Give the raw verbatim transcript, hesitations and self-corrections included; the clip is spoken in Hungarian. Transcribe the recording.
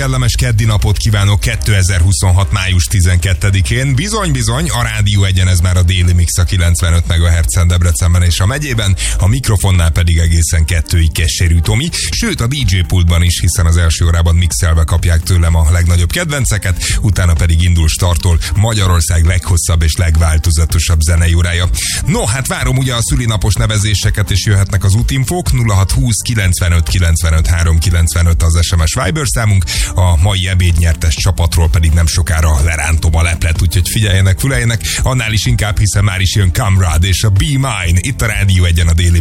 Kellemes keddi napot kívánok kétezer-huszonhat. május tizenkettedikén. Bizony-bizony, a Rádió Egyen ez már a Déli Mix a kilencvenöt megahertzen Debrecenben és a megyében, a mikrofonnál pedig egészen kettőig Keserű Tomi, sőt a dé dzsé pultban is, hiszen az első órában mixelve kapják tőlem a legnagyobb kedvenceket, utána pedig indul starttól Magyarország leghosszabb és legváltozatosabb zenei órája. No, hát várom ugye a szülinapos nevezéseket, és jöhetnek az útinfók. nulla hat húsz kilencvenöt kilencvenöt háromszázkilencvenöt az es em es Viber számunk, a mai ebédnyertes csapatról pedig nem sokára lerántom a leplet, úgyhogy figyeljenek, füleljenek, annál is inkább, hiszen már is jön Kamrad és a Be Mine, itt a Rádió Egyen a Déli